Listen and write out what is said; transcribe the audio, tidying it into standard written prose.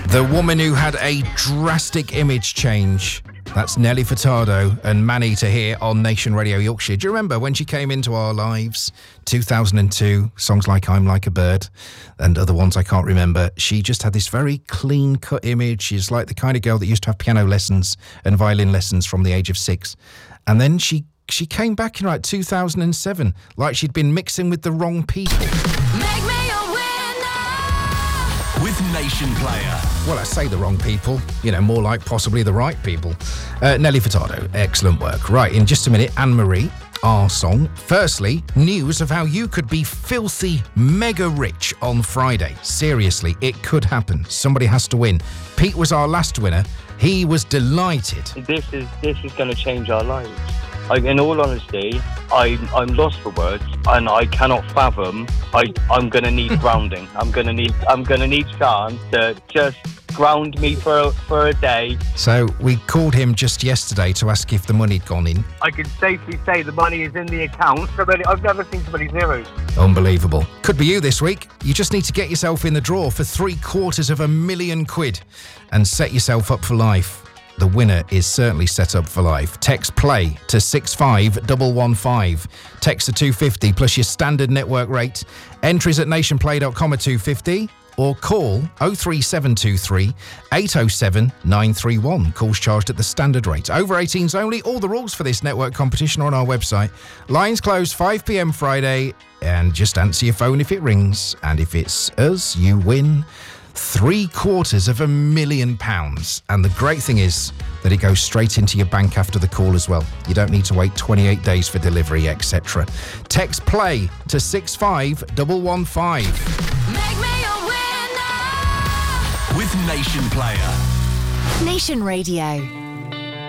The woman who had a drastic image change. That's Nelly Furtado and Maneater here on Nation Radio Yorkshire. Do you remember when she came into our lives? 2002, songs like I'm Like a Bird and other ones I can't remember. She just had this very clean-cut image. She's like the kind of girl that used to have piano lessons and violin lessons from the age of 6. And then she came back in like 2007, like she'd been mixing with the wrong people. Make me a winner with Nation Player. Well, I say the wrong people, more like possibly the right people. Nelly Furtado, excellent work. Right, in just a minute, Anne-Marie, our song. Firstly, news of how you could be filthy mega rich on Friday. Seriously, it could happen. Somebody has to win. Pete was our last winner. He was delighted. This is going to change our lives. In all honesty, I'm lost for words, and I cannot fathom. I'm going to need grounding. I'm going to need Sean to just ground me for a day. So we called him just yesterday to ask if the money'd gone in. I can safely say the money is in the account. I've never seen so many zeros. Unbelievable. Could be you this week. You just need to get yourself in the draw for £750,000 and set yourself up for life. The winner is certainly set up for life. Text PLAY to 65115. Text to 250 plus your standard network rate. Entries at nationplay.com are 250 or call 03723 807 931. Calls charged at the standard rate. Over 18s only. All the rules for this network competition are on our website. Lines close 5 p.m. Friday, and just answer your phone if it rings. And if it's us, you win £750,000. And the great thing is that it goes straight into your bank after the call as well. You don't need to wait 28 days for delivery, etc. Text PLAY to 65115. Make me a winner with Nation Player. Nation Radio.